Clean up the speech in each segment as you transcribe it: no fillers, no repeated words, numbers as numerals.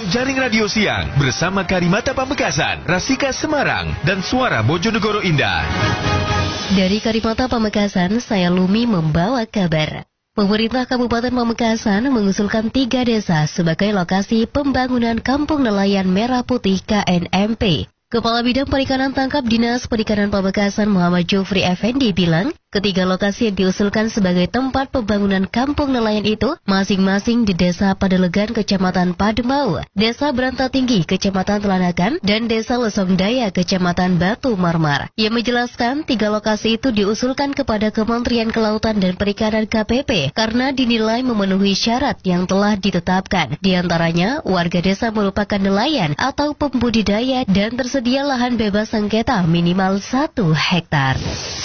program Jaring Radio Siang bersama Karimata Pamekasan, Rasika Semarang, dan Suara Bojonegoro Indah. Dari Karimata Pamekasan, saya Lumi membawa kabar. Pemerintah Kabupaten Pamekasan mengusulkan 3 desa sebagai lokasi pembangunan Kampung Nelayan Merah Putih KNMP. Kepala Bidang Perikanan Tangkap Dinas Perikanan Pamekasan Muhammad Jufri Effendi bilang, ketiga lokasi yang diusulkan sebagai tempat pembangunan kampung nelayan itu masing-masing di Desa Padelegan, Kecamatan Pademau, Desa Berantatinggi, Kecamatan Telanakan, dan Desa Lesongdaya, Kecamatan Batu Marmar. Ia menjelaskan 3 lokasi itu diusulkan kepada Kementerian Kelautan dan Perikanan KPP karena dinilai memenuhi syarat yang telah ditetapkan. Di antaranya, warga desa merupakan nelayan atau pembudidaya dan tersedia lahan bebas sengketa minimal 1 hektar.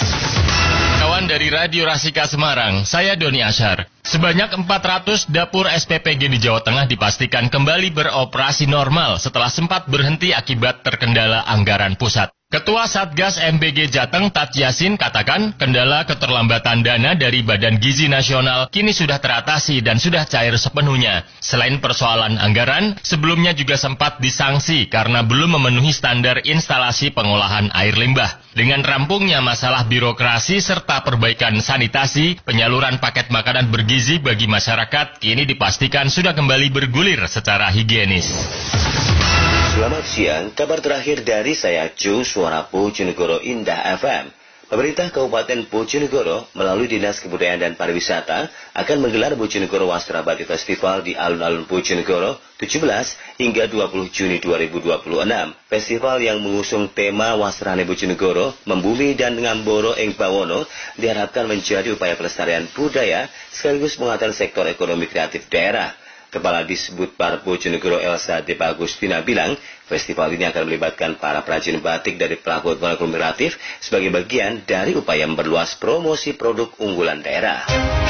Kawan dari Radio Rasika Semarang, saya Doni Asyar. Sebanyak 400 dapur SPPG di Jawa Tengah dipastikan kembali beroperasi normal setelah sempat berhenti akibat terkendala anggaran pusat. Ketua Satgas MBG Jateng Tat Yasin katakan kendala keterlambatan dana dari Badan Gizi Nasional kini sudah teratasi dan sudah cair sepenuhnya. Selain persoalan anggaran, sebelumnya juga sempat disangsi karena belum memenuhi standar instalasi pengolahan air limbah. Dengan rampungnya masalah birokrasi serta perbaikan sanitasi, penyaluran paket makanan bergizi bagi masyarakat kini dipastikan sudah kembali bergulir secara higienis. Selamat siang, kabar terakhir dari saya Cu, Suara Bojonegoro Indah FM. Pemerintah Kabupaten Bojonegoro melalui Dinas Kebudayaan dan Pariwisata akan menggelar Bojonegoro Wasra Batik Festival di alun-alun Bojonegoro 17 hingga 20 Juni 2026. Festival yang mengusung tema Wasrane Bojonegoro, Membumi dan Ngamboro ing Bawono diharapkan menjadi upaya pelestarian budaya sekaligus penguatan sektor ekonomi kreatif daerah. Kepala Disbudpar Bojonegoro Elsa Depa Agustina bilang, festival ini akan melibatkan para perajin batik dari pelaku ekonomi kreatif sebagai bagian dari upaya memperluas promosi produk unggulan daerah.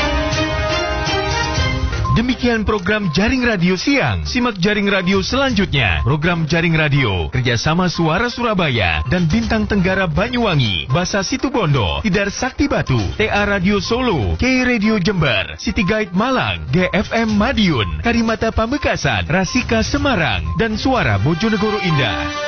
Demikian program Jaring Radio Siang. Simak Jaring Radio selanjutnya. Program Jaring Radio kerjasama Suara Surabaya dan Bintang Tenggara Banyuwangi, Basa Situbondo, Tidar Sakti Batu, TA Radio Solo, K Radio Jember, City Guide Malang, GFM Madiun, Karimata Pamekasan, Rasika Semarang, dan Suara Bojonegoro Indah.